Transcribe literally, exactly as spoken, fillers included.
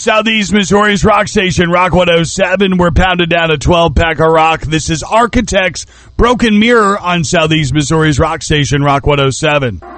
Southeast Missouri's rock station, Rock one oh seven. We're pounded down a twelve-pack of rock. This is Architects, Broken Mirror on Southeast Missouri's rock station, Rock one oh seven.